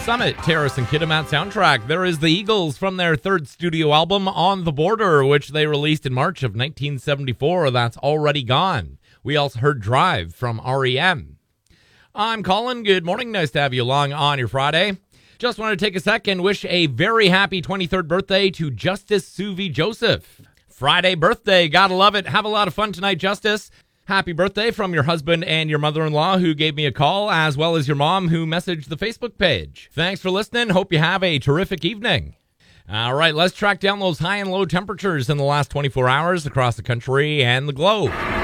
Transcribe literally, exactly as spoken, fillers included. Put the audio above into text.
Summit, Terrace and Kitimat soundtrack. There is the Eagles from their third studio album, On the Border, which they released in March of nineteen seventy-four. That's already gone. We also heard Drive from R E M. I'm Colin. Good morning. Nice to have you along on your Friday. Just want to take a second and wish a very happy twenty-third birthday to Justice Suvi Joseph. Friday birthday. Gotta love it. Have a lot of fun tonight, Justice. Happy birthday from your husband and your mother-in-law who gave me a call, as well as your mom who messaged the Facebook page. Thanks for listening. Hope you have a terrific evening. All right, let's track down those high and low temperatures in the last twenty-four hours across the country and the globe.